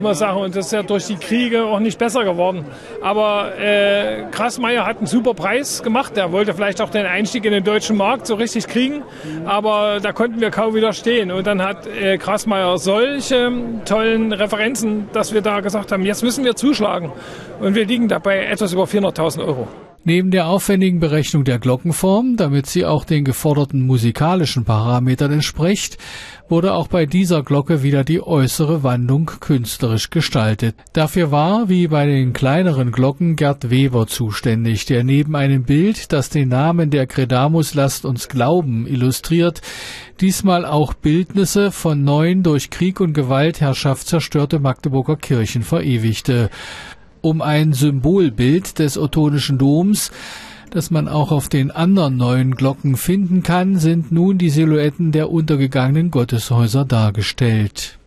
Man sagen, und das ist ja durch die Kriege auch nicht besser geworden. Aber Grasmaier hat einen super Preis gemacht. Er wollte vielleicht auch den Einstieg in den deutschen Markt so richtig kriegen, aber da konnten wir kaum widerstehen. Und dann hat Grasmaier solche tollen Referenzen, dass wir da gesagt haben, jetzt müssen wir zuschlagen. Und wir liegen dabei etwas über 400.000 Euro. Neben der aufwendigen Berechnung der Glockenform, damit sie auch den geforderten musikalischen Parametern entspricht, wurde auch bei dieser Glocke wieder die äußere Wandung künstlerisch gestaltet. Dafür war, wie bei den kleineren Glocken, Gerd Weber zuständig, der neben einem Bild, das den Namen der Credamus Lasst uns glauben illustriert, diesmal auch Bildnisse von 9 durch Krieg und Gewaltherrschaft zerstörte Magdeburger Kirchen verewigte. Um ein Symbolbild des Ottonischen Doms, das man auch auf den anderen 9 Glocken finden kann, sind nun die Silhouetten der untergegangenen Gotteshäuser dargestellt.